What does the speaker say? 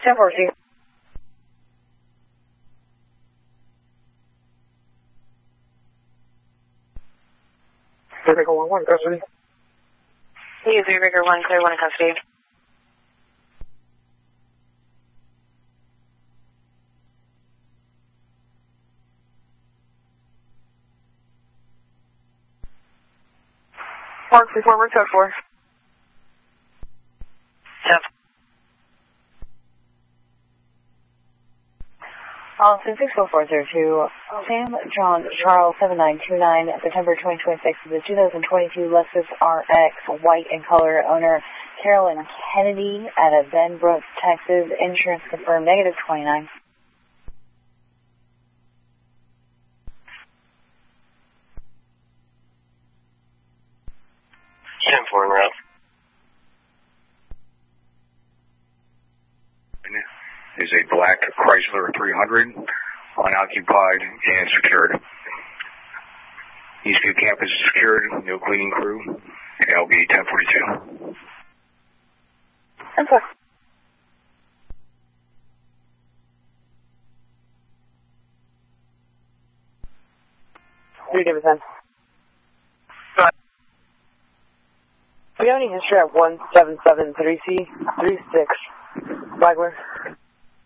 10-4, Baker 1-1, custody. Hey, 3 Baker 1, clear 1 in custody. Mark 3-4, we're 10-4. 10. Austin 60402, Sam John Charles 7929, September 2026, the 2022 Lexus RX, white in color, owner Carolyn Kennedy out of Benbrook, Texas, insurance confirmed negative 29. Four en route. Is a black Chrysler 300, unoccupied and secured. Eastview campus is secured, no cleaning crew, LB 1042. Okay. You give it 10. We have any history at 1773C 36 Flagler?